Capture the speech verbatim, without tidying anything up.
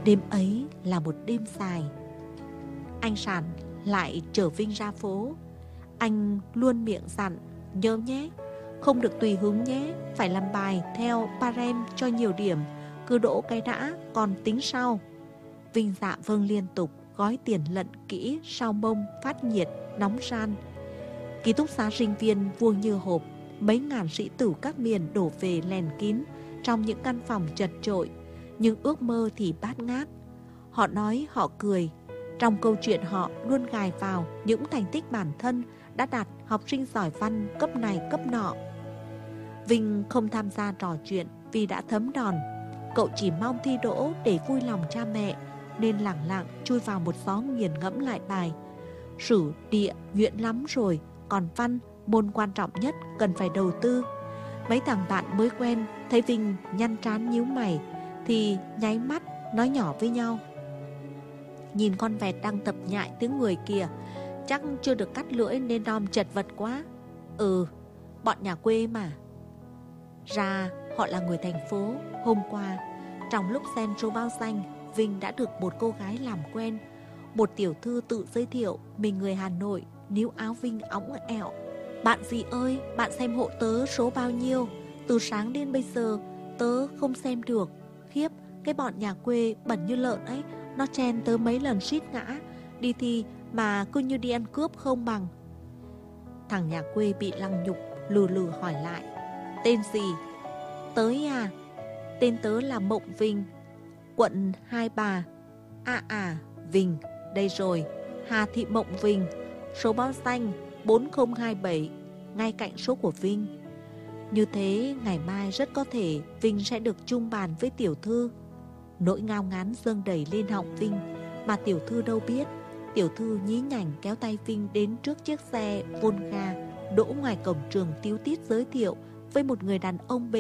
Đêm ấy là một đêm dài. Anh Sản lại chở Vinh ra phố. Anh luôn miệng dặn: nhớ nhé, không được tùy hứng nhé, phải làm bài theo parem cho nhiều điểm, cứ đỗ cái đã, còn tính sau. Vinh dạ vâng liên tục, gói tiền lận kỹ, sau mông, phát nhiệt, nóng ran. Ký túc xá sinh viên vuông như hộp, mấy ngàn sĩ tử các miền đổ về lèn kín trong những căn phòng chật chội, nhưng ước mơ thì bát ngát. Họ nói, họ cười, trong câu chuyện họ luôn gài vào những thành tích bản thân đã đạt học sinh giỏi văn cấp này cấp nọ. Vinh không tham gia trò chuyện vì đã thấm đòn. Cậu chỉ mong thi đỗ để vui lòng cha mẹ, nên lẳng lặng chui vào một xó nghiền ngẫm lại bài. Sử địa nhuyễn lắm rồi, còn văn, môn quan trọng nhất, cần phải đầu tư. Mấy thằng bạn mới quen thấy Vinh nhăn trán nhíu mày thì nháy mắt nói nhỏ với nhau: nhìn con vẹt đang tập nhại tiếng người kìa, chắc chưa được cắt lưỡi nên đom chật vật quá. Ừ, bọn nhà quê mà. Ra họ là người thành phố. Hôm qua, trong lúc xem số báo danh, Vinh đã được một cô gái làm quen. Một tiểu thư tự giới thiệu mình người Hà Nội, níu áo Vinh óng ẹo: bạn gì ơi, bạn xem hộ tớ số bao nhiêu? Từ sáng đến bây giờ tớ không xem được. Khiếp, cái bọn nhà quê bẩn như lợn ấy, nó chen tớ mấy lần suýt ngã. Đi thi mà cứ như đi ăn cướp không bằng. Thằng nhà quê bị lăng nhục lừ lừ hỏi lại: tên gì? Tới à? Tên tớ là Mộng Vinh, quận Hai Bà. À à, Vinh, đây rồi, Hà Thị Mộng Vinh, số báo danh bốn không hai bảy, ngay cạnh số của Vinh. Như thế ngày mai rất có thể Vinh sẽ được chung bàn với tiểu thư. Nỗi ngao ngán dâng đầy lên họng Vinh, mà tiểu thư đâu biết. Tiểu thư nhí nhảnh kéo tay Vinh đến trước chiếc xe Volga đỗ ngoài cổng trường, tíu tít giới thiệu với một người đàn ông bề